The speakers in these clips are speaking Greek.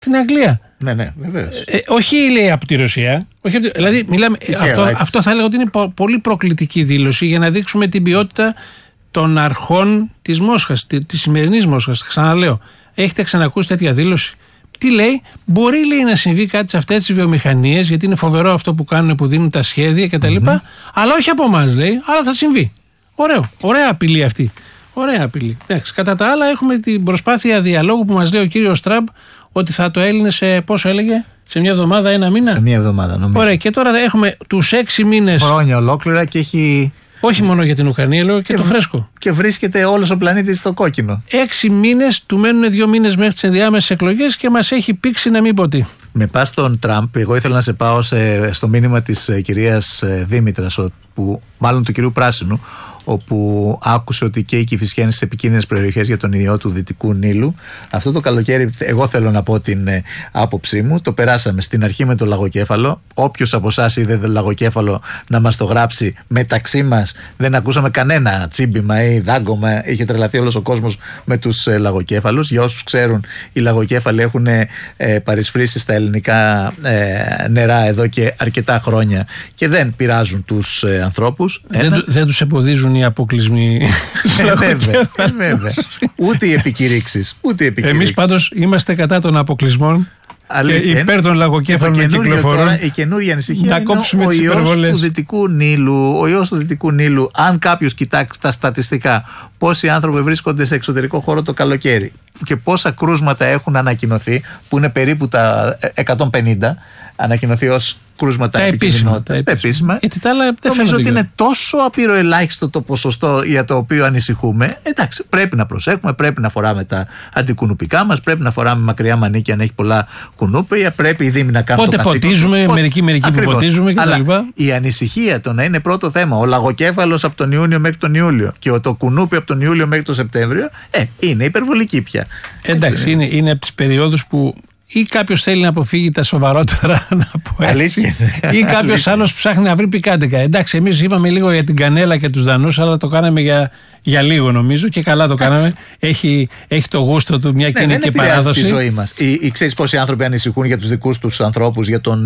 Στην Αγγλία. Ναι, βεβαίως. Όχι λέει από τη Ρωσία. Δηλαδή, μιλάμε, αυτό θα έλεγα ότι είναι πολύ προκλητική δήλωση για να δείξουμε την ποιότητα των αρχών της Μόσχας, της σημερινής Μόσχας. Ξαναλέω, έχετε ξανακούσει τέτοια δήλωση? Τι λέει? Μπορεί, λέει, να συμβεί κάτι σε αυτές τις βιομηχανίες, γιατί είναι φοβερό αυτό που κάνουν, που δίνουν τα σχέδια κτλ. Αλλά όχι από εμάς, λέει, αλλά θα συμβεί. Ωραία απειλή αυτή. Ωραία απειλή. Εντάξει, κατά τα άλλα, έχουμε την προσπάθεια διαλόγου που μας λέει ο κύριος Τραμπ ότι θα το έλυνε σε, πόσο έλεγε, σε μια εβδομάδα, ένα μήνα. Σε μια εβδομάδα, νομίζω. Ωραία, και τώρα έχουμε τους 6 μήνες. Χρόνια ολόκληρα και έχει. Όχι μόνο για την Ουκρανία, λέω και το φρέσκο. Και βρίσκεται όλος ο πλανήτης στο κόκκινο. 6 μήνες, του μένουν 2 μήνες μέχρι τις ενδιάμεσες εκλογές και μας έχει πήξει να μην πω τι. Με πας στον Τραμπ, εγώ ήθελα να σε πάω στο μήνυμα της κυρίας Δήμητρας, μάλλον του κυρίου Πράσινου, όπου άκουσε ότι και η Κηφισιά είναι σε επικίνδυνες περιοχές για τον ιό του Δυτικού Νείλου. Αυτό το καλοκαίρι, εγώ θέλω να πω την άποψή μου, το περάσαμε στην αρχή με το λαγοκέφαλο. Όποιος από εσάς είδε το λαγοκέφαλο να μας το γράψει. Μεταξύ μας δεν ακούσαμε κανένα τσίμπημα ή δάγκωμα. Είχε τρελαθεί όλος ο κόσμος με τους λαγοκέφαλους. Για όσους ξέρουν, οι λαγοκέφαλοι έχουν παρισφρήσει στα ελληνικά νερά εδώ και αρκετά χρόνια και δεν πειράζουν τους ανθρώπους. Δεν τους εμποδίζουν οι αποκλεισμοί. Βέβαια. Ούτε οι επικηρύξεις. Εμείς πάντως είμαστε κατά των αποκλεισμών και υπέρ των λαγοκέφαλων να κυκλοφορούν. Η καινούργια ανησυχία είναι ο ιός του Δυτικού Νείλου. Ο ιός του Δυτικού Νείλου, αν κάποιος κοιτάξει τα στατιστικά, πόσοι άνθρωποι βρίσκονται σε εξωτερικό χώρο το καλοκαίρι και πόσα κρούσματα έχουν ανακοινωθεί, που είναι περίπου τα 150, ανακοινωθεί ως κρούσματα επικινδυνότητας. Τα επίσημα. Νομίζω ότι είναι τόσο απειροελάχιστο το ποσοστό για το οποίο ανησυχούμε. Εντάξει, πρέπει να προσέχουμε, πρέπει να φοράμε τα αντικουνουπικά μας, πρέπει να φοράμε μακριά μανίκια αν έχει πολλά κουνούπια, πρέπει οι δήμοι να κάνουν. Πότε ποτίζουμε, μερικοί που ποτίζουμε κτλ. Αλλά η ανησυχία το να είναι πρώτο θέμα, ο λαγοκέφαλος από τον Ιούνιο μέχρι τον Ιούλιο και το κουνούπι από τον Ιούλιο μέχρι τον Σεπτέμβριο, είναι υπερβολική πια. Εντάξει, είναι από τις περιόδους που ή κάποιος θέλει να αποφύγει τα σοβαρότερα, να πω έτσι, ή κάποιος άλλος ψάχνει να βρει πικάντικα. Εντάξει, εμείς είπαμε λίγο για την κανέλα και τους Δανούς, αλλά το κάναμε για λίγο νομίζω και καλά το κάναμε. Έχει το γούστο του, μια και είναι και παράδοση. Τη ζωή μας. Ξέρεις πόσοι άνθρωποι ανησυχούν για τους δικούς τους ανθρώπους, για τον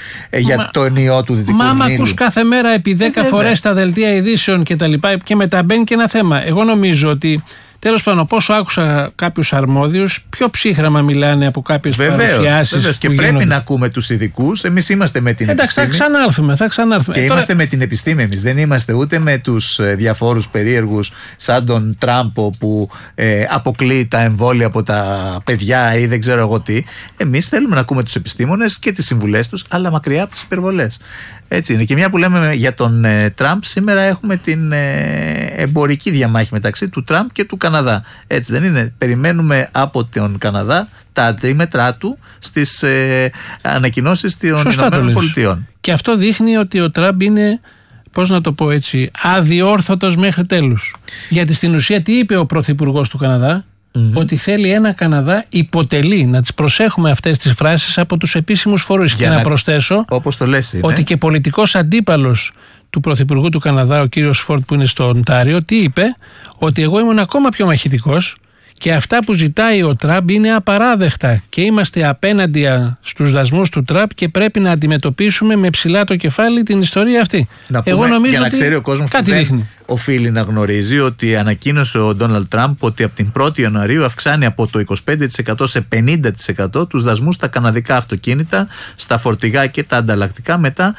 ιό του Δυτικού Νείλου. Μα ακούς κάθε μέρα επί 10 φορές τα δελτία ειδήσεων και τα λοιπά και μετά μπαίνει και ένα θέμα. Εγώ νομίζω ότι τέλος πάντων, πόσο άκουσα κάποιους αρμόδιους, πιο ψύχραμα μιλάνε από κάποιες παρουσιάσεις. Βεβαίως, και πρέπει να ακούμε τους ειδικούς. Εμείς είμαστε με την επιστήμη. Θα ξανάρθουμε. Και είμαστε με την επιστήμη εμείς. Δεν είμαστε ούτε με τους διαφόρους περίεργους σαν τον Τραμπ που αποκλείει τα εμβόλια από τα παιδιά ή δεν ξέρω εγώ τι. Εμείς θέλουμε να ακούμε τους επιστήμονες και τις συμβουλές τους, αλλά μακριά από τις υπερβολές. Έτσι είναι. Και μια που λέμε για τον Τραμπ, σήμερα έχουμε την εμπορική διαμάχη μεταξύ του Τραμπ και του Καναδά. Έτσι δεν είναι? Περιμένουμε από τον Καναδά τα αντίμετρά του στις ανακοινώσεις των Ηνωμένων Πολιτειών. Και αυτό δείχνει ότι ο Τραμπ είναι, πώς να το πω έτσι, αδιόρθωτος μέχρι τέλους. Γιατί στην ουσία τι είπε ο Πρωθυπουργός του Καναδά? Ότι θέλει ένα Καναδά υποτελή. Να τις προσέχουμε αυτές τις φράσεις από τους επίσημους φορείς. Και να προσθέσω, όπως το λες, ότι και πολιτικός αντίπαλος του Πρωθυπουργού του Καναδά, ο κύριος Φόρτ που είναι στο Οντάριο, τι είπε? Ότι εγώ ήμουν ακόμα πιο μαχητικός και αυτά που ζητάει ο Τραμπ είναι απαράδεκτα και είμαστε απέναντι στους δασμούς του Τραμπ και πρέπει να αντιμετωπίσουμε με ψηλά το κεφάλι την ιστορία αυτή. Εγώ νομίζω για να ξέρει ο κόσμος κάτι που δείχνει. Οφείλει να γνωρίζει ότι ανακοίνωσε ο Ντόναλντ Τραμπ ότι από την 1η Ιανουαρίου αυξάνει από το 25% σε 50% τους δασμούς στα καναδικά αυτοκίνητα, στα φορτηγά και τα ανταλλακτικά μετά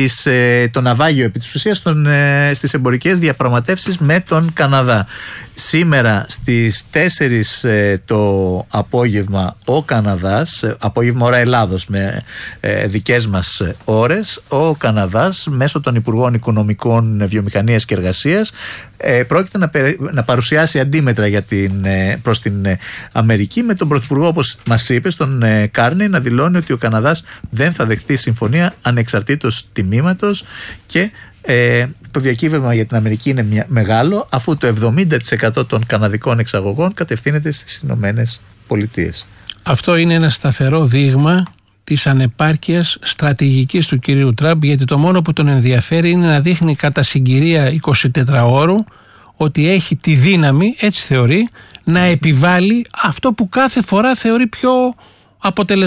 το ναυάγιο επί της ουσίας στις εμπορικές διαπραγματεύσεις με τον Καναδά. Σήμερα στις 4 το απόγευμα ο Καναδάς, απόγευμα ώρα Ελλάδος με δικές μας ώρες, ο Καναδάς μέσω των Υπουργών Οικονομικών, Βιομηχανίας και Εργασίας πρόκειται να παρουσιάσει αντίμετρα προς την Αμερική, με τον Πρωθυπουργό, όπως μας είπε, στον Κάρνεϊ, να δηλώνει ότι ο Καναδάς δεν θα δεχτεί συμφωνία ανεξαρτήτως τιμήματος και το διακύβευμα για την Αμερική είναι μεγάλο, αφού το 70% των καναδικών εξαγωγών κατευθύνεται στις Ηνωμένες Πολιτείες. Αυτό είναι ένα σταθερό δείγμα της ανεπάρκειας στρατηγικής του κυρίου Τραμπ, γιατί το μόνο που τον ενδιαφέρει είναι να δείχνει κατά συγκυρία 24 ώρου ότι έχει τη δύναμη, έτσι θεωρεί, να επιβάλλει αυτό που κάθε φορά θεωρεί πιο αποτελεσματικά.